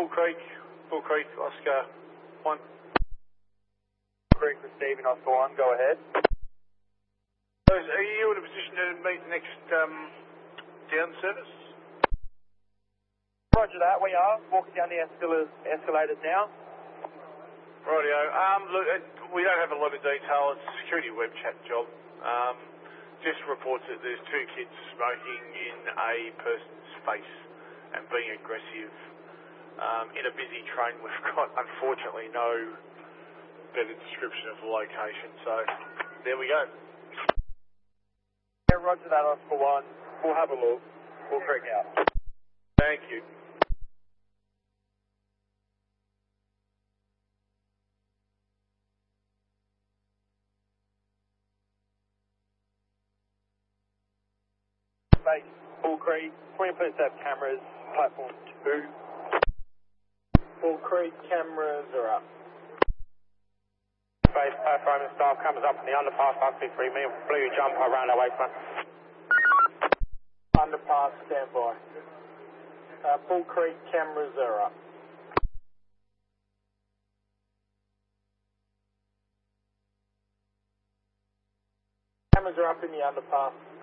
Bull Creek, Oscar 1. Creek receiving Oscar 1, go ahead. Are you in a position to meet the next down service? Roger that, we are. Walking down the escalators now. Rightio. Look, we don't have a lot of detail. It's a security web chat job. Just reports that there's 2 kids smoking in a person's face and being aggressive. In a busy train, we've got, unfortunately, no better description of the location. So, there we go. Yeah, roger that, Oscar 1. We'll have a look. We'll freak out. Thank you. Base, Bull Creek, 20 please have cameras, platform 2. Bull Creek, cameras are up. Base, platform and staff cameras up in the underpass, 563 me, blue jump around our wayfront. Underpass, standby. Bull Creek, cameras are up. Cameras are up in the underpass.